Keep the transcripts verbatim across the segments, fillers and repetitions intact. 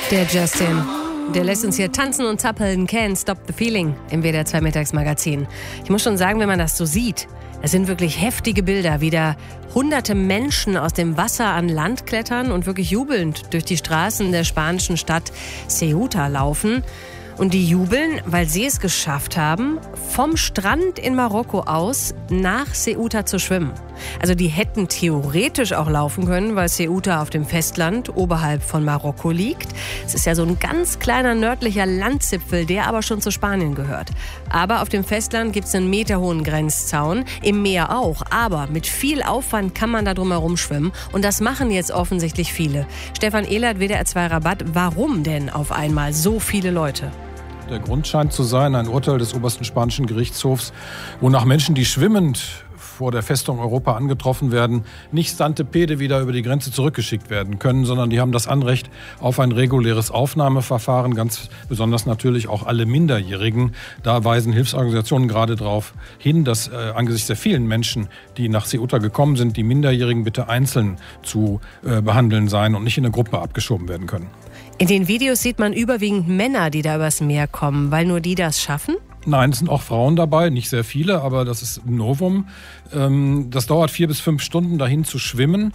Der Justin, der lässt uns hier tanzen und zappeln. Can't Stop the Feeling im W D R zwei Mittagsmagazin. Ich muss schon sagen, wenn man das so sieht, es sind wirklich heftige Bilder, wie da hunderte Menschen aus dem Wasser an Land klettern und wirklich jubelnd durch die Straßen der spanischen Stadt Ceuta laufen. Und die jubeln, weil sie es geschafft haben, vom Strand in Marokko aus nach Ceuta zu schwimmen. Also die hätten theoretisch auch laufen können, weil Ceuta auf dem Festland oberhalb von Marokko liegt. Es ist ja so ein ganz kleiner nördlicher Landzipfel, der aber schon zu Spanien gehört. Aber auf dem Festland gibt es einen meterhohen Grenzzaun, im Meer auch. Aber mit viel Aufwand kann man da drum herum schwimmen. Und das machen jetzt offensichtlich viele. Stefan Ehlert, W D R zwei Rabatt. Warum denn auf einmal so viele Leute? Der Grund scheint zu sein, ein Urteil des obersten spanischen Gerichtshofs, wonach Menschen, die schwimmend vor der Festung Europa angetroffen werden, nicht stante pede wieder über die Grenze zurückgeschickt werden können, sondern die haben das Anrecht auf ein reguläres Aufnahmeverfahren, ganz besonders natürlich auch alle Minderjährigen. Da weisen Hilfsorganisationen gerade darauf hin, dass äh, angesichts der vielen Menschen, die nach Ceuta gekommen sind, die Minderjährigen bitte einzeln zu äh, behandeln seien und nicht in eine Gruppe abgeschoben werden können. In den Videos sieht man überwiegend Männer, die da übers Meer kommen, weil nur die das schaffen? Nein, es sind auch Frauen dabei, nicht sehr viele, aber das ist ein Novum. Das dauert vier bis fünf Stunden, dahin zu schwimmen.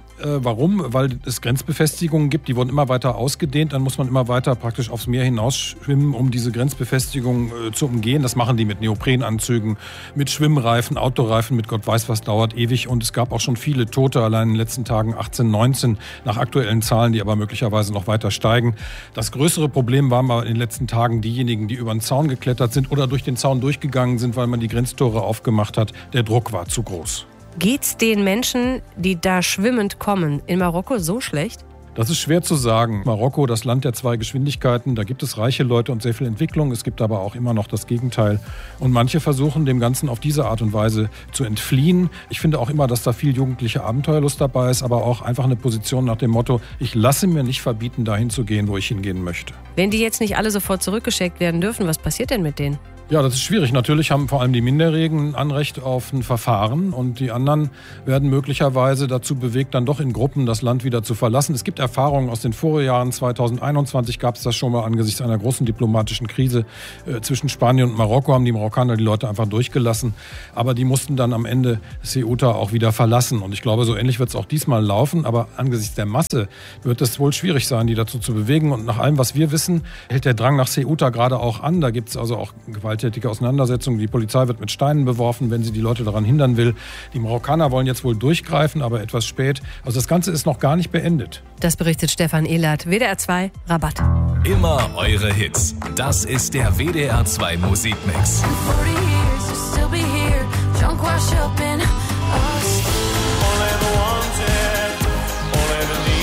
Warum? Weil es Grenzbefestigungen gibt, die wurden immer weiter ausgedehnt. Dann muss man immer weiter praktisch aufs Meer hinausschwimmen, um diese Grenzbefestigungen äh, zu umgehen. Das machen die mit Neoprenanzügen, mit Schwimmreifen, Autoreifen, mit Gott weiß was, dauert ewig. Und es gab auch schon viele Tote, allein in den letzten Tagen achtzehn, neunzehn, nach aktuellen Zahlen, die aber möglicherweise noch weiter steigen. Das größere Problem waren aber in den letzten Tagen diejenigen, die über den Zaun geklettert sind oder durch den Zaun durchgegangen sind, weil man die Grenztore aufgemacht hat. Der Druck war zu groß. Geht's den Menschen, die da schwimmend kommen, in Marokko so schlecht? Das ist schwer zu sagen. Marokko, das Land der zwei Geschwindigkeiten, da gibt es reiche Leute und sehr viel Entwicklung. Es gibt aber auch immer noch das Gegenteil. Und manche versuchen dem Ganzen auf diese Art und Weise zu entfliehen. Ich finde auch immer, dass da viel jugendliche Abenteuerlust dabei ist, aber auch einfach eine Position nach dem Motto, ich lasse mir nicht verbieten, dahin zu gehen, wo ich hingehen möchte. Wenn die jetzt nicht alle sofort zurückgeschickt werden dürfen, was passiert denn mit denen? Ja, das ist schwierig. Natürlich haben vor allem die Minderjährigen ein Anrecht auf ein Verfahren und die anderen werden möglicherweise dazu bewegt, dann doch in Gruppen das Land wieder zu verlassen. Es gibt Erfahrungen aus den Vorjahren. zweitausendeinundzwanzig gab es das schon mal angesichts einer großen diplomatischen Krise äh, zwischen Spanien und Marokko, haben die Marokkaner die Leute einfach durchgelassen. Aber die mussten dann am Ende Ceuta auch wieder verlassen. Und ich glaube, so ähnlich wird es auch diesmal laufen. Aber angesichts der Masse wird es wohl schwierig sein, die dazu zu bewegen. Und nach allem, was wir wissen, hält der Drang nach Ceuta gerade auch an. Da gibt es also auch gewalttätige Auseinandersetzungen. Die Polizei wird mit Steinen beworfen, wenn sie die Leute daran hindern will. Die Marokkaner wollen jetzt wohl durchgreifen, aber etwas spät. Also das Ganze ist noch gar nicht beendet. Das berichtet Stefan Ehlert, W D R zwei Rabatt. Immer eure Hits. Das ist der W D R zwei Musikmix.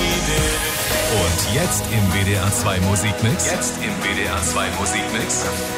Und jetzt im W D R zwei Musikmix. Jetzt im W D R zwei Musikmix.